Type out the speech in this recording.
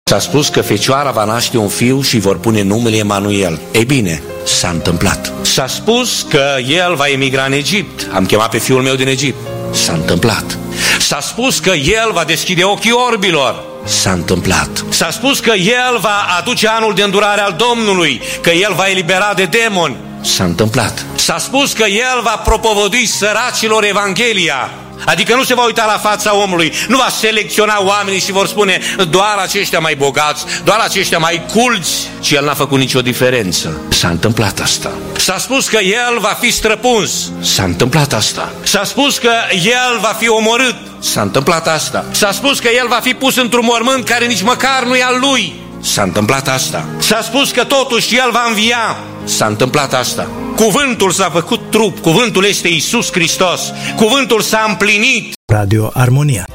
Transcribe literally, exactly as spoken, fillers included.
S-a spus că fecioara va naște un fiu și vor pune numele Emanuel. Ei bine, s-a întâmplat. S-a spus că el va emigra în Egipt. Am chemat pe fiul meu din Egipt. S-a întâmplat. S-a spus că el va deschide ochii orbilor. S-a întâmplat. S-a spus că el va aduce anul de îndurare al Domnului, că el va elibera de demoni. S-a întâmplat. S-a spus că el va propovădui săracilor Evanghelia. Adică nu se va uita la fața omului, nu va selecționa oamenii și vor spune doar aceștia mai bogați, doar aceștia mai culți, ci el n-a făcut nicio diferență. S-a întâmplat asta. S-a spus că el va fi străpuns. S-a întâmplat asta. S-a spus că el va fi omorât. S-a întâmplat asta. S-a spus că el va fi pus într-un mormânt care nici măcar nu e al lui. S-a întâmplat asta. S-a spus că totuși el va învia. S-a întâmplat asta. Cuvântul s-a făcut trup, cuvântul este Iisus Hristos, cuvântul s-a împlinit. Radio Armonia.